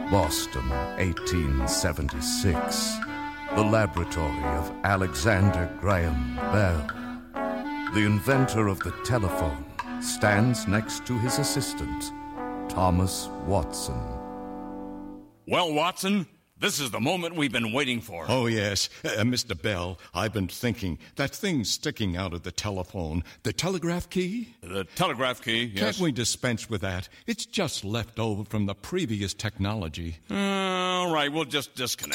Boston, 1876. The laboratory of Alexander Graham Bell. The inventor of the telephone stands next to his assistant, Thomas Watson. Well, Watson, this is the moment we've been waiting for. Oh, yes. Mr. Bell, I've been thinking. That thing sticking out of the telephone, the telegraph key? The telegraph key, yes. Can't we dispense with that? It's just left over from the previous technology. All right, we'll just disconnect.